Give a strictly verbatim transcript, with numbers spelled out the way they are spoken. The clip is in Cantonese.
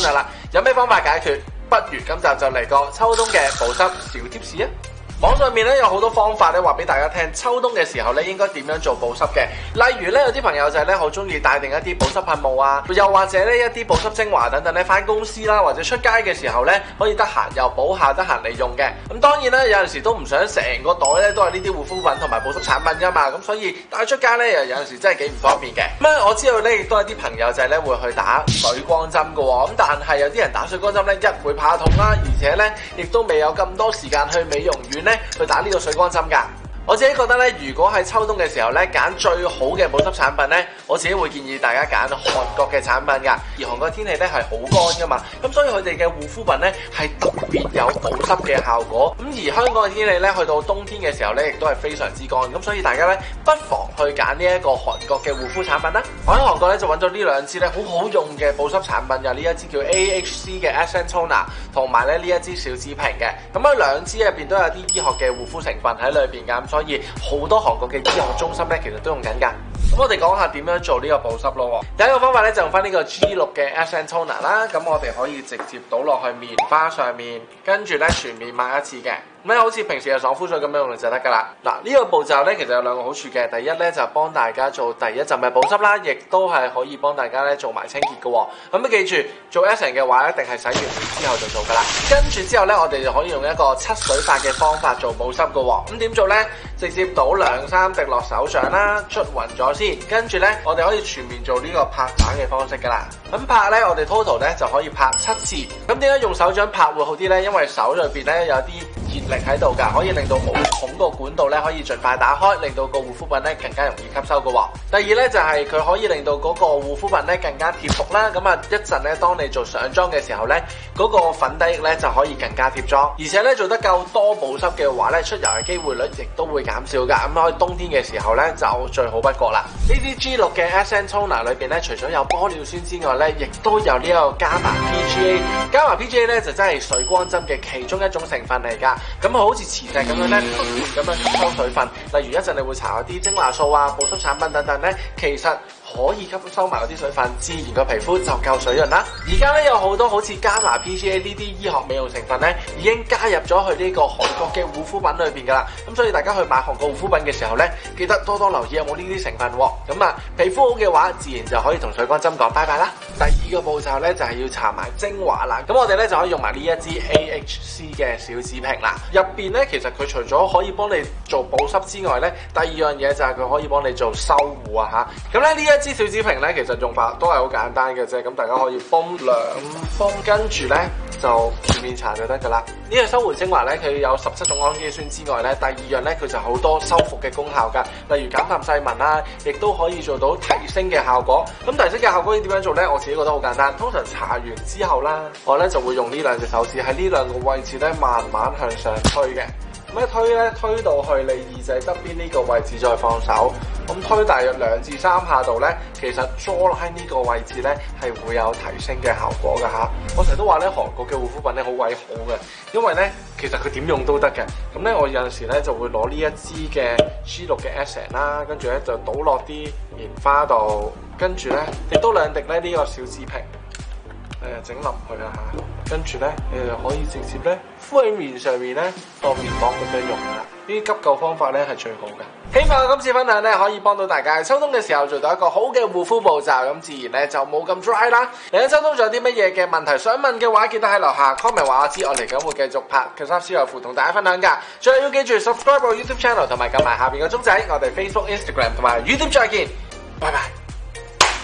享啦。有咩方法解決？不如今集就嚟個秋冬嘅保濕小貼士啊！網上面咧有好多方法咧，話俾大家聽，秋冬嘅時候咧應該點樣做保濕嘅。例如咧，有啲朋友就係咧好中意帶定一啲保濕噴霧啊，又或者咧一啲保濕精華等等咧，翻公司啦或者出街嘅時候咧，可以得閒又補下，得閒嚟用嘅。咁當然咧，有陣時都唔想成個袋咧都係呢啲護膚品同埋保濕產品噶嘛，咁所以帶出街咧又有陣時真係幾唔方便嘅。咁咧我知道咧亦都有啲朋友就係咧會去打水光針噶喎，咁但係有啲人打水光針咧一會怕痛啦，而且咧亦都未有咁多時間去美容院咧去打呢個水光針㗎。我自己覺得咧，如果喺秋冬嘅時候咧，揀最好嘅保濕產品咧，我自己會建議大家揀韓國嘅產品㗎。而韓國天氣咧係好乾㗎嘛，咁所以佢哋嘅護膚品咧係特別有保濕嘅效果。咁而香港嘅天氣咧，去到冬天嘅時候咧，亦都係非常之乾。咁所以大家咧不妨去揀呢一個韓國嘅護膚產品啦。我喺韓國咧就揾咗呢兩支咧好好用嘅保濕產品，有呢一支叫 A H C 嘅 Essence Toner， 同埋咧呢一支小紫瓶嘅。咁喺兩支入邊都有啲醫學嘅護膚成分喺裏邊㗎。所以好多韓國嘅醫學中心咧，其實都用緊㗎。咁我哋講下點樣做呢個保濕咯。第一個方法咧就用翻呢個 G 六嘅 Essence Toner 啦。咁我哋可以直接倒落去棉花上面，跟住咧全面抹一次嘅。咁咧好似平時嘅爽膚水咁樣用就得㗎啦。嗱，呢個步驟咧其實有兩個好處嘅。第一咧就幫大家做第一陣嘅保濕啦，亦都係可以幫大家咧做埋清潔嘅。咁記住做 Essence 嘅話，一定係洗完面之後就做㗎啦。跟住之後咧，我哋就可以用一個七水法嘅方法做保濕嘅。咁點做咧？直接倒兩三滴落手上啦，捽勻咗先。跟住咧，我哋可以全面做呢個拍板嘅方式㗎啦。咁拍咧，我哋 total 咧就可以拍七次。咁點解用手掌拍會好啲咧？因為手裏邊咧有啲熱力喺度㗎，可以令到毛孔個管道咧可以盡快打開，令到個護膚品咧更加容易吸收嘅。第二咧就係佢可以令到嗰個護膚品咧更加貼服啦。咁啊一陣咧，當你做上妝嘅時候咧，嗰個粉底液咧就可以更加貼妝，而且咧做得夠多保濕嘅話咧，出油嘅機會率亦都會減少㗎。咁喺冬天嘅時候咧就最好不過啦。呢啲 G 六嘅 Essence Toner 裏邊咧，除咗有玻尿酸之外咧，亦都有呢個伽馬 P G A。伽馬 P G A 咧就真係水光針嘅其中一種成分嚟㗎。咁佢好似磁石咁樣咧，不斷咁樣吸收水分。例如一陣你會搽嗰啲精華素啊、保濕產品等等咧，其實可以吸收埋嗰啲水分，自然個皮膚就夠水潤啦。而家咧有好多好似伽馬 P G A 呢啲醫學美容成分咧，已經加入咗去呢個韓國嘅護膚品裏邊㗎啦。咁所以大家去買韓國護膚品嘅時候咧，記得多多留意有冇呢啲成分喎。咁啊，皮膚好嘅話，自然就可以同水光針講拜拜啦。第二個步驟咧就係要搽埋精華啦。咁我哋咧就可以用埋呢一支 A H C 嘅小紫瓶啦。入邊咧其實佢除咗可以幫你做保濕之外咧，第二樣嘢就係佢可以幫你做修護啊嚇。咁咧呢一支小紫瓶咧，其實用法都係好簡單嘅啫。咁大家可以泵兩泵，跟住咧就全面搽就得㗎啦。呢個修護精華咧，佢有十七種氨基酸之外咧，第二樣咧佢就好多修復嘅功效㗎。例如減淡細紋啦，亦都可以做到提升嘅效果。咁提升嘅效果要點樣做咧？我自己覺得好簡單。通常搽完之後啦，我咧就會用呢兩隻手指喺呢兩個位置咧慢慢向上推嘅。咁一推咧，推到去你耳仔側邊呢個位置再放手。咁推大約兩至三下度咧，其實 jawline 呢個位置咧係會有提升嘅效果㗎嚇。我成日都話咧，韓國嘅護膚品咧好鬼好嘅，因為咧其實佢點用都得嘅。咁咧我有陣時咧就會攞呢一支嘅 G 六嘅 Essence 啦，跟住咧就倒落啲棉花度，跟住咧亦都兩滴咧呢個小紫瓶。誒整淋去啦嚇，跟住咧你就可以直接咧敷喺面上面咧當面膜咁樣用噶啦。呢啲急救方法咧係最好嘅。希望今次分享咧可以幫到大家秋冬嘅時候做到一個好嘅護膚步驟，咁自然咧就冇咁 dry 啦。嚟緊秋冬仲有啲乜嘢嘅問題想問嘅話，記得喺樓下 comment 話我知，我嚟緊會繼續拍其他消油符同大家分享㗎。最後要記住 subscribe 我 YouTube channel 同埋撳埋下邊個鐘仔，我哋 Facebook、Instagram 同埋 YouTube 再見，拜拜。